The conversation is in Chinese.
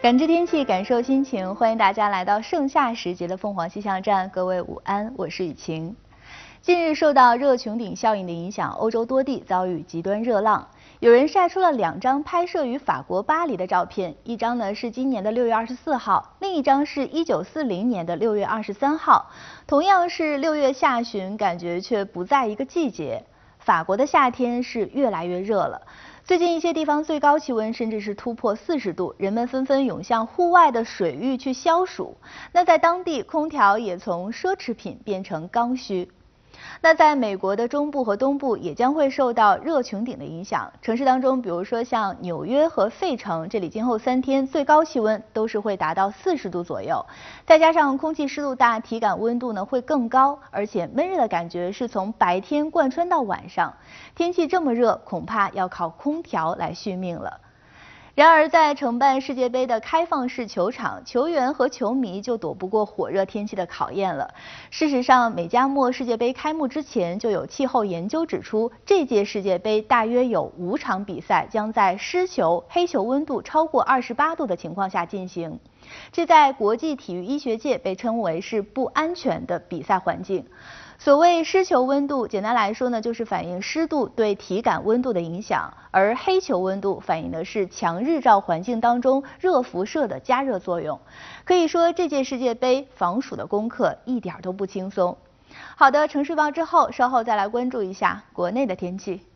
感知天气，感受心情，欢迎大家来到盛夏时节的凤凰气象站。各位午安，我是雨晴。近日受到热穹顶效应的影响，欧洲多地遭遇极端热浪。有人晒出了2张拍摄于法国巴黎的照片，一张呢是今年的6月24号，另一张是1940年的6月23号。同样是6月下旬，感觉却不在一个季节。法国的夏天是越来越热了。最近一些地方最高气温甚至是突破40度，人们纷纷涌向户外的水域去消暑。那在当地，空调也从奢侈品变成刚需。那在美国的中部和东部也将会受到热穹顶的影响，城市当中，比如说像纽约和费城，这里今后3天最高气温都是会达到40度左右，再加上空气湿度大，体感温度呢会更高，而且闷热的感觉是从白天贯穿到晚上。天气这么热，恐怕要靠空调来续命了。然而，在承办世界杯的开放式球场，球员和球迷就躲不过火热天气的考验了。事实上，美加墨世界杯开幕之前就有气候研究指出，这届世界杯大约有5场比赛将在湿球、黑球温度超过28度的情况下进行。这在国际体育医学界被称为是不安全的比赛环境。所谓湿球温度，简单来说呢，就是反映湿度对体感温度的影响，而黑球温度反映的是强日照环境当中热辐射的加热作用。可以说，这届世界杯防暑的功课一点都不轻松。好的，城市报之后，稍后再来关注一下国内的天气。